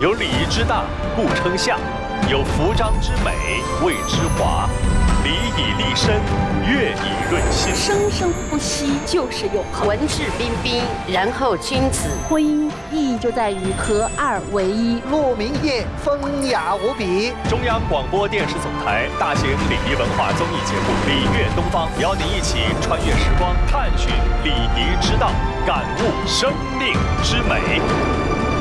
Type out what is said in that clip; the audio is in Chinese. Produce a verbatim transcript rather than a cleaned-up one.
有礼仪之大，故称相；有服装之美，谓之华。礼以立身，乐以润心。 生生不息，就是永恒。 文质彬彬，然后君子。 婚姻意义就在于合二为一。 鹿鸣夜，风雅无比。 中央广播电视总台大型礼仪文化综艺节目《礼乐东方》，邀您一起穿越时光，探寻礼仪之道，感悟生命之美。